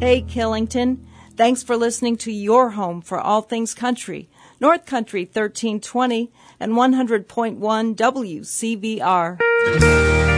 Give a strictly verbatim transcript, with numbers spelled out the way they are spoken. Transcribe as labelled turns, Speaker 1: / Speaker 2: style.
Speaker 1: Hey, Killington. Thanks for listening to your home for all things country, North Country thirteen twenty and one hundred point one W C V R.